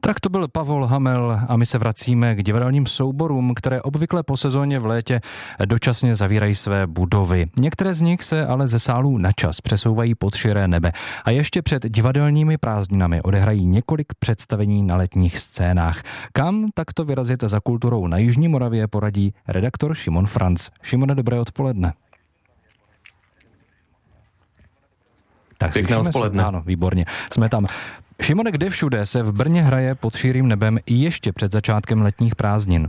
Tak to byl Pavol Hamel a my se vracíme k divadelním souborům, které obvykle po sezóně v létě dočasně zavírají své budovy. Některé z nich se ale ze sálů na čas přesouvají pod širé nebe a ještě před divadelními prázdninami odehrají několik představení na letních scénách. Kam takto vyrazit za kulturou na Jižní Moravě poradí redaktor Šimon Franc. Šimone, dobré odpoledne. Tak pěkné odpoledne. Ano, výborně. Jsme tam. Šimone, kde všude se v Brně hraje pod širým nebem i ještě před začátkem letních prázdnin?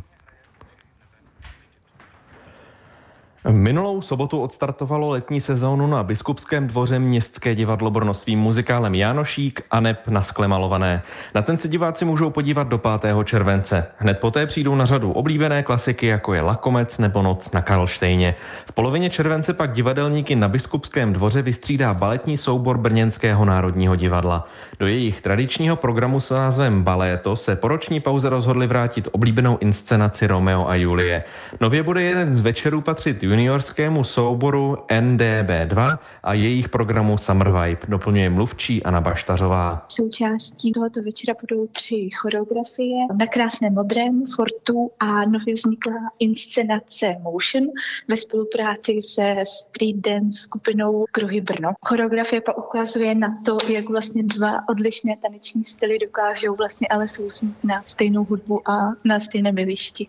Minulou sobotu odstartovalo letní sezónu na Biskupském dvoře Městské divadlo Brno svým muzikálem Jánošík a neb na skle malované. Na ten se diváci můžou podívat do 5. července. Hned poté přijdou na řadu oblíbené klasiky, jako je Lakomec nebo Noc na Karlštejně. V polovině července pak divadelníky na Biskupském dvoře vystřídá baletní soubor Brněnského národního divadla. Do jejich tradičního programu s názvem Baléto se po roční pauze rozhodli vrátit oblíbenou inscenaci Romeo a Julie. Nově bude jeden z večerů patřit juniorskému souboru NDB2 a jejich programu Summer Vibe, doplňuje mluvčí Anna Baštařová. Součástí tohoto večera budou 3 choreografie na Krásném modrém, Fortu a nově vzniklá inscenace Motion ve spolupráci se street dance skupinou Kruhy Brno. Choreografie pak ukazuje na to, jak vlastně 2 odlišné taneční styly dokážou vlastně ale sousnít na stejnou hudbu a na stejném jevišti.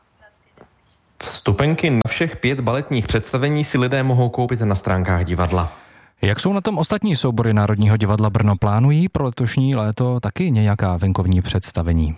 Vstupenky na všech 5 baletních představení si lidé mohou koupit na stránkách divadla. Jak jsou na tom ostatní soubory Národního divadla Brno? Plánují pro letošní léto taky nějaká venkovní představení?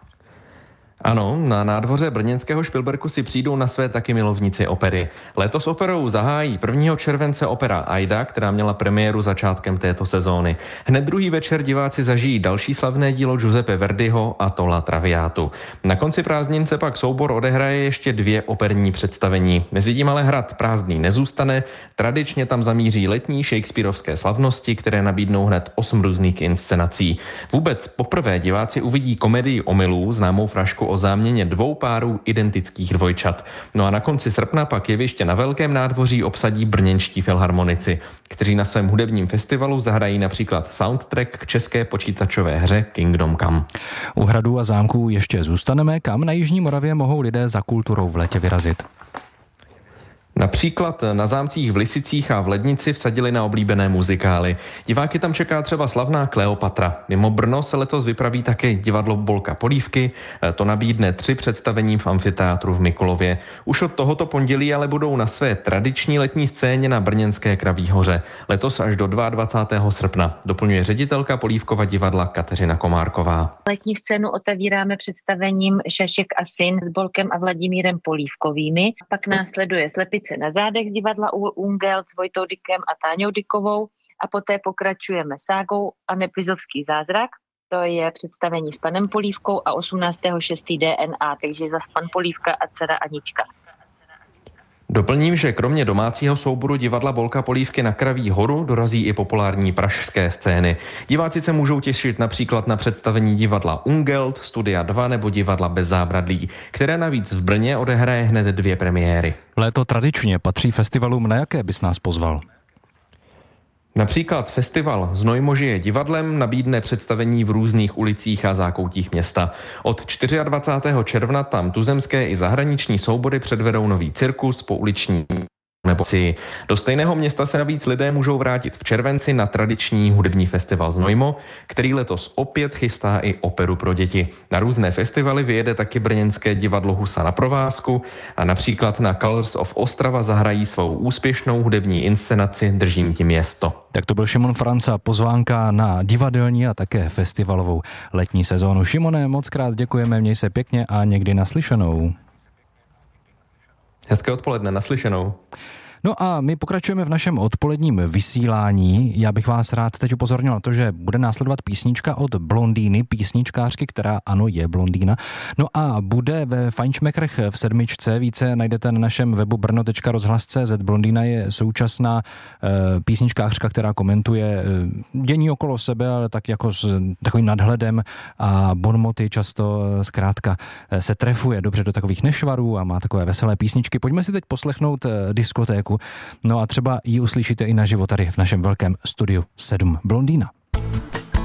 Ano, na nádvoře brněnského Špilberku si přijdou na své taky milovníci opery. Letos operou zahájí 1. července opera Aida, která měla premiéru začátkem této sezóny. Hned druhý večer diváci zažijí další slavné dílo Giuseppe Verdiho a Tolla Traviatu. Na konci prázdnin se pak soubor odehraje ještě 2 operní představení. Mezitím ale hrad prázdný nezůstane. Tradičně tam zamíří letní shakespearovské slavnosti, které nabídnou hned 8 různých inscenací. Vůbec poprvé diváci uvidí komedii Omylů, známou frašku o záměně 2 párů identických dvojčat. No a na konci srpna pak jeviště na Velkém nádvoří obsadí brněnští filharmonici, kteří na svém hudebním festivalu zahrají například soundtrack k české počítačové hře Kingdom Come. U hradů a zámků ještě zůstaneme. Kam na Jižní Moravě mohou lidé za kulturou v létě vyrazit? Například na zámcích v Lisicích a v Lednici vsadili na oblíbené muzikály. Diváky tam čeká třeba slavná Kleopatra. Mimo Brno se letos vypraví také divadlo Bolka Polívky. To nabídne 3 představení v amfiteátru v Mikulově. Už od tohoto pondělí ale budou na své tradiční letní scéně na brněnské Kraví hoře. Letos až do 22. srpna, doplňuje ředitelka Polívkova divadla Kateřina Komárková. Letní scénu otevíráme představením Šašek a syn s Bolkem a Vladimírem Polívkovými. Pak následuje Slepice na zádech z divadla Ungelt s Vojtou Dykem a Táňou Dykovou a poté pokračujeme ságou a Neplizovský zázrak. To je představení s panem Polívkou a 18.6. DNA, takže zas pan Polívka a dcera Anička. Doplním, že kromě domácího souboru divadla Bolka Polívky na Kraví horu dorazí i populární pražské scény. Diváci se můžou těšit například na představení divadla Ungelt, Studia 2 nebo divadla Bez zábradlí, které navíc v Brně odehraje hned 2 premiéry. Léto tradičně patří festivalům, na jaké bys nás pozval? Například festival Znojmo žije divadlem nabídne představení v různých ulicích a zákoutích města. Od 24. června tam tuzemské i zahraniční soubory předvedou nový cirkus po uliční nebo si. Do stejného města se navíc lidé můžou vrátit v červenci na tradiční hudební festival Znojmo, který letos opět chystá i operu pro děti. Na různé festivaly vyjede taky brněnské divadlo Husa na provázku a například na Colors of Ostrava zahrají svou úspěšnou hudební inscenaci Držím ti město. Tak to byl Šimon Franc a pozvánka na divadelní a také festivalovou letní sezónu. Šimone, moc krát děkujeme, měj se pěkně a někdy naslyšenou. Hezké odpoledne, naslyšenou. No a my pokračujeme v našem odpoledním vysílání. Já bych vás rád teď upozornil na to, že bude následovat písnička od Blondýny, písničkářky, která ano je blondýna. No a bude ve Fajnšmekrech v 7. Více najdete na našem webu brno.rozhlas.cz. Blondýna je současná písničkářka, která komentuje dění okolo sebe, ale tak jako s takovým nadhledem a bonmoty často zkrátka se trefuje dobře do takových nešvarů a má takové veselé písničky. Pojďme si teď poslechnout diskotéku. No a třeba ji uslyšíte i naživo tady v našem velkém studiu 7. Blondýna.